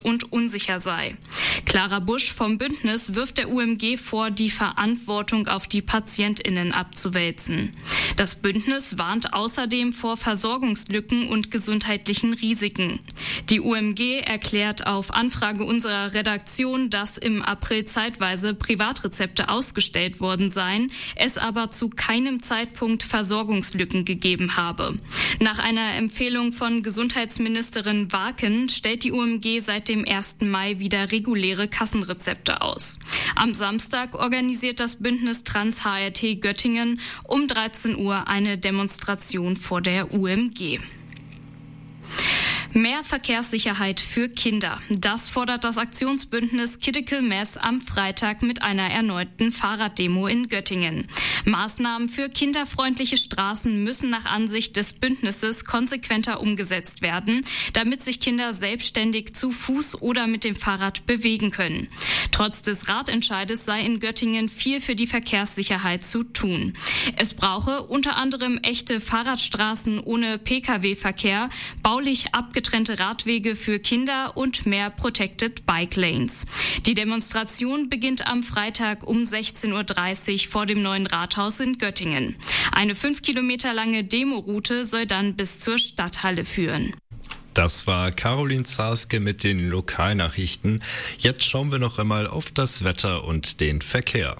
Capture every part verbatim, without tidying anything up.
und unsicher sei. Clara Busch vom Bündnis wirft der U M G vor, die Verantwortung auf die PatientInnen abzuwälzen. Das Bündnis warnt außerdem vor Versorgungslücken und gesundheitlichen Risiken. Die U M G erklärt auf Anfrage unserer Redaktion, dass im April zeitweise Privatrezepte ausgestellt worden seien, es aber zu keinem Zeitpunkt Versorgungslücken gegeben habe. Nach einer Empfehlung von Gesundheitsministerin Warken stellt die U M G seit dem ersten Mai wieder reguläre Kassenrezepte aus. Am Samstag organisiert das Bündnis Trans H R T Göttingen um dreizehn Uhr eine Demonstration vor der U M G. Mehr Verkehrssicherheit für Kinder. Das fordert das Aktionsbündnis Critical Mass am Freitag mit einer erneuten Fahrraddemo in Göttingen. Maßnahmen für kinderfreundliche Straßen müssen nach Ansicht des Bündnisses konsequenter umgesetzt werden, damit sich Kinder selbstständig zu Fuß oder mit dem Fahrrad bewegen können. Trotz des Ratentscheides sei in Göttingen viel für die Verkehrssicherheit zu tun. Es brauche unter anderem echte Fahrradstraßen ohne Pkw-Verkehr, baulich abgetrennte getrennte Radwege für Kinder und mehr Protected Bike Lanes. Die Demonstration beginnt am Freitag um sechzehn Uhr dreißig vor dem neuen Rathaus in Göttingen. Eine fünf Kilometer lange Demoroute soll dann bis zur Stadthalle führen. Das war Caroline Zarske mit den Lokalnachrichten. Jetzt schauen wir noch einmal auf das Wetter und den Verkehr.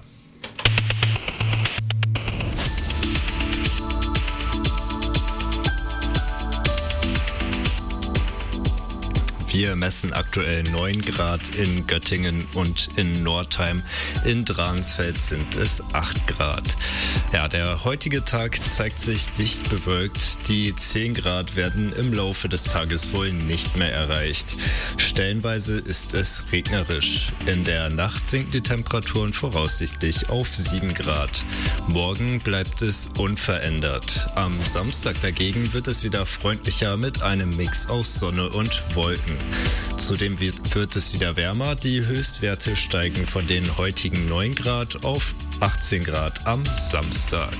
Wir messen aktuell neun Grad in Göttingen und in Nordheim. In Dransfeld sind es acht Grad. Ja, der heutige Tag zeigt sich dicht bewölkt. Die zehn Grad werden im Laufe des Tages wohl nicht mehr erreicht. Stellenweise ist es regnerisch. In der Nacht sinken die Temperaturen voraussichtlich auf sieben Grad. Morgen bleibt es unverändert. Am Samstag dagegen wird es wieder freundlicher mit einem Mix aus Sonne und Wolken. Zudem wird es wieder wärmer. Die Höchstwerte steigen von den heutigen neun Grad auf achtzehn Grad am Samstag.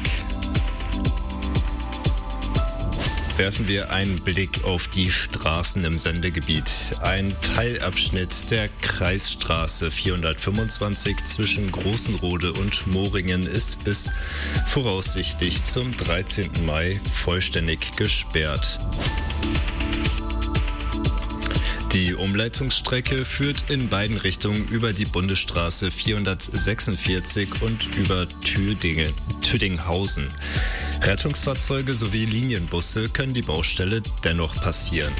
Werfen wir einen Blick auf die Straßen im Sendegebiet. Ein Teilabschnitt der Kreisstraße vierhundertfünfundzwanzig zwischen Großenrode und Moringen ist bis voraussichtlich zum dreizehnten Mai vollständig gesperrt. Die Umleitungsstrecke führt in beiden Richtungen über die Bundesstraße vierhundertsechsundvierzig und über Tüdingen, Tüdinghausen. Rettungsfahrzeuge sowie Linienbusse können die Baustelle dennoch passieren.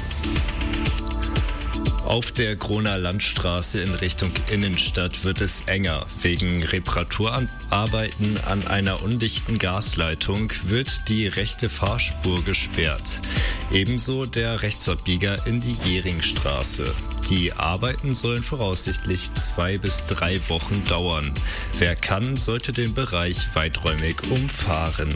Auf der Groner Landstraße in Richtung Innenstadt wird es enger. Wegen Reparaturarbeiten an einer undichten Gasleitung wird die rechte Fahrspur gesperrt. Ebenso der Rechtsabbieger in die Geringstraße. Die Arbeiten sollen voraussichtlich zwei bis drei Wochen dauern. Wer kann, sollte den Bereich weiträumig umfahren.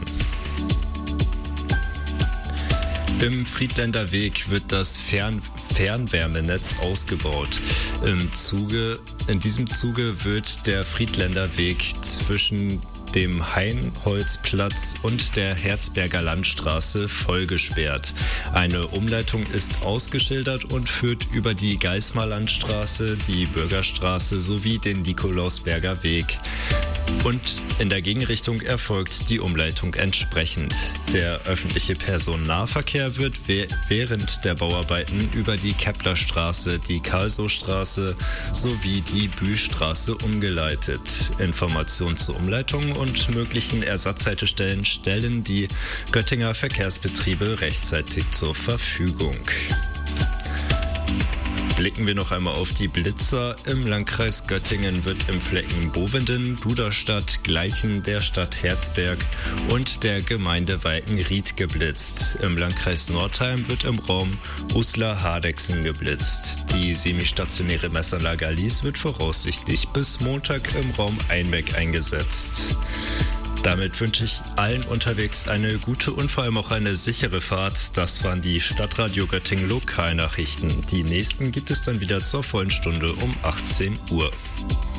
Im Friedländer Weg wird das Fern Fernwärmenetz ausgebaut. Im Zuge, in diesem Zuge wird der Friedländer Weg zwischen dem Heinholzplatz und der Herzberger Landstraße vollgesperrt. Eine Umleitung ist ausgeschildert und führt über die Geismar Landstraße, die Bürgerstraße sowie den Nikolausberger Weg. Und in der Gegenrichtung erfolgt die Umleitung entsprechend. Der öffentliche Personennahverkehr wird während der Bauarbeiten über die Keplerstraße, die Karlsruhestraße sowie die Bühlstraße umgeleitet. Informationen zur Umleitung und möglichen Ersatzhaltestellen stellen die Göttinger Verkehrsbetriebe rechtzeitig zur Verfügung. Blicken wir noch einmal auf die Blitzer. Im Landkreis Göttingen wird im Flecken Bovenden, Duderstadt, Gleichen, der Stadt Herzberg und der Gemeinde Walkenried geblitzt. Im Landkreis Nordheim wird im Raum Uslar-Hardegsen geblitzt. Die semistationäre Messanlage Alice wird voraussichtlich bis Montag im Raum Einbeck eingesetzt. Damit wünsche ich allen unterwegs eine gute und vor allem auch eine sichere Fahrt. Das waren die Stadtradio Göttingen Lokalnachrichten. Die nächsten gibt es dann wieder zur vollen Stunde um achtzehn Uhr.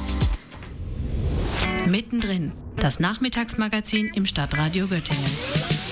Mittendrin, das Nachmittagsmagazin im Stadtradio Göttingen.